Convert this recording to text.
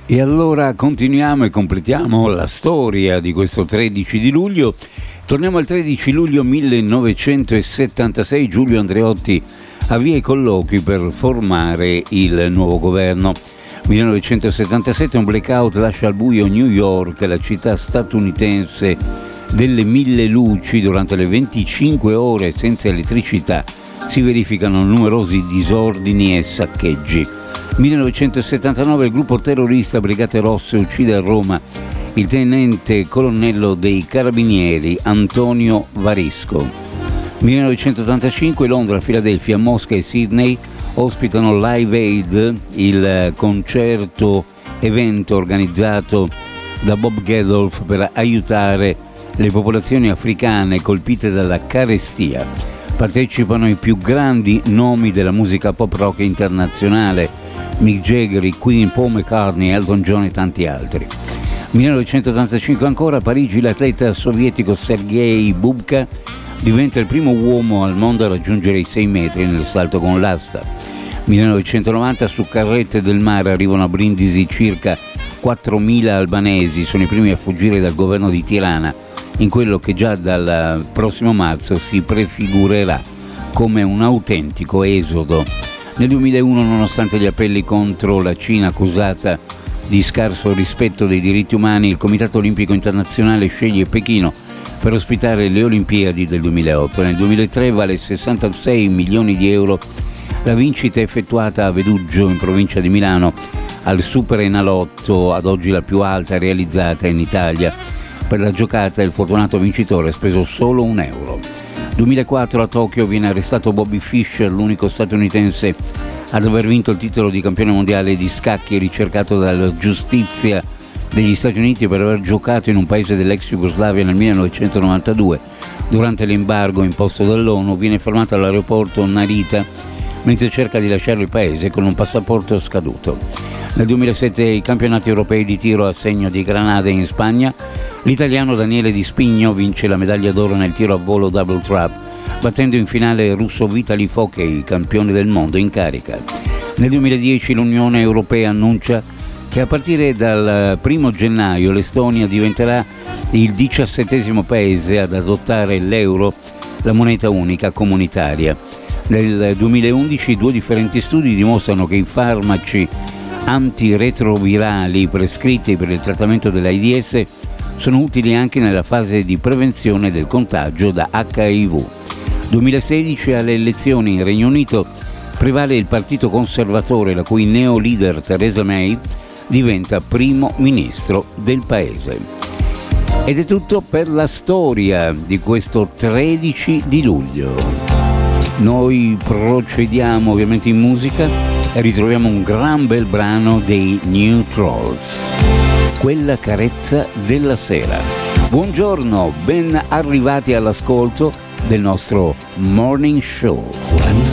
E allora continuiamo e completiamo la storia di questo 13 di luglio. Torniamo al 13 luglio 1976. Giulio Andreotti avvia i colloqui per formare il nuovo governo. 1977 un blackout lascia al buio New York, la città statunitense delle 1000 luci. Durante le 25 ore senza elettricità si verificano numerosi disordini e saccheggi. 1979 il gruppo terrorista Brigate Rosse uccide a Roma il tenente colonnello dei carabinieri Antonio Varisco. 1985 Londra, Filadelfia, Mosca e Sydney ospitano Live Aid, il concerto evento organizzato da Bob Geldof per aiutare le popolazioni africane colpite dalla carestia. Partecipano i più grandi nomi della musica pop rock internazionale: Mick Jagger, Queen, Paul McCartney, Elton John e tanti altri. 1985 ancora, a Parigi l'atleta sovietico Sergei Bubka diventa il primo uomo al mondo a raggiungere i 6 metri nel salto con l'asta. 1990 su carrette del mare arrivano a Brindisi circa 4.000 albanesi, sono i primi a fuggire dal governo di Tirana in quello che già dal prossimo marzo si prefigurerà come un autentico esodo. Nel 2001, nonostante gli appelli contro la Cina accusata di scarso rispetto dei diritti umani, il Comitato Olimpico Internazionale sceglie Pechino per ospitare le Olimpiadi del 2008. Nel 2003 vale 66 milioni di euro la vincita effettuata a Veduggio, in provincia di Milano, al Super Enalotto, ad oggi la più alta realizzata in Italia. Per la giocata il fortunato vincitore ha speso solo €1. 2004 a Tokyo viene arrestato Bobby Fischer, l'unico statunitense ad aver vinto il titolo di campione mondiale di scacchi, ricercato dalla giustizia degli Stati Uniti per aver giocato in un paese dell'ex Jugoslavia nel 1992. Durante l'embargo imposto dall'ONU viene fermato all'aeroporto Narita mentre cerca di lasciare il paese con un passaporto scaduto. Nel 2007 i campionati europei di tiro a segno di granate in Spagna. L'italiano Daniele Di Spigno vince la medaglia d'oro nel tiro a volo double trap, battendo in finale il russo Vitaly Fockey, campione del mondo in carica. Nel 2010 l'Unione Europea annuncia che a partire dal 1 gennaio l'Estonia diventerà il 17° paese ad adottare l'euro, la moneta unica comunitaria. Nel 2011 due differenti studi dimostrano che i farmaci antiretrovirali prescritti per il trattamento dell'AIDS sono utili anche nella fase di prevenzione del contagio da HIV. 2016 alle elezioni in Regno Unito prevale il partito conservatore, la cui neo-leader Theresa May diventa primo ministro del paese. Ed è tutto per la storia di questo 13 di luglio. Noi procediamo ovviamente in musica e ritroviamo un gran bel brano dei New Trolls, Quella carezza della sera. Buongiorno, ben arrivati all'ascolto del nostro Morning Show.